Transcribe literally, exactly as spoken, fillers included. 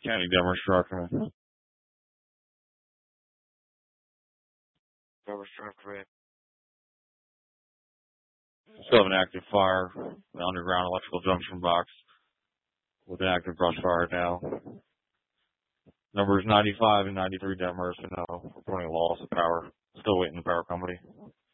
County Denver Structure. Denver Structure. Still have an active fire, the underground electrical junction box with an active brush fire now. Numbers ninety-five and ninety-three Denver, so no, reporting loss of power. Still waiting the power company.